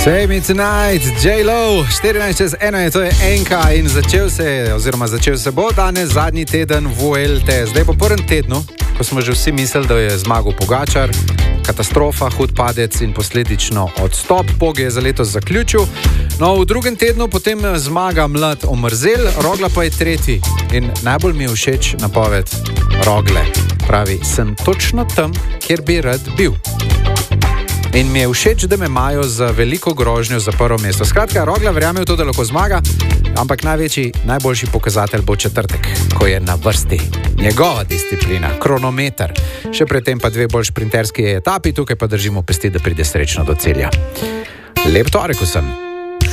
Save me tonight, J-Lo, 14:01 je, to je enka in začel se bo danes zadnji teden Vuelte. Zdaj po prvem tednu, ko smo že vsi mislili, da je zmagal Pogačar, katastrofa, hud padec in posledično odstop, Pog je za letos zaključil. No, v drugem tednu potem zmaga mlad Omerzel, Rogla pa je tretji in najbolj mi je všeč napoved Rogle. Pravi, sem točno tam, kjer bi rad bil. In mi je všeč, da me imajo za veliko grožnjo za prvo mesto. Skratka, Rogla verjame v to, da lahko zmaga, ampak najboljši pokazatelj bo četrtek, ko je na vrsti njegova disciplina, kronometer. Še predtem pa dve bolj šprinterski etapi, tukaj pa držimo pesti, da pride srečno do cilja. Lep torek vsem!